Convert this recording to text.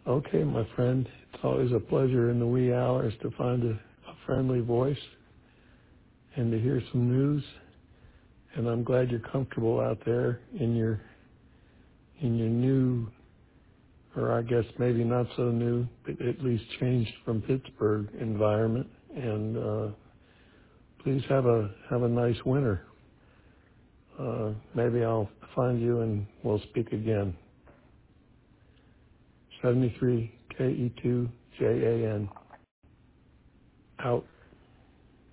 Okay, my friend. It's always a pleasure in the wee hours to find a friendly voice and to hear some news. And I'm glad you're comfortable out there in your new, or I guess maybe not so new, but at least changed from Pittsburgh environment. And please have a nice winter. Maybe I'll find you and we'll speak again. 73 KE2 JAN out.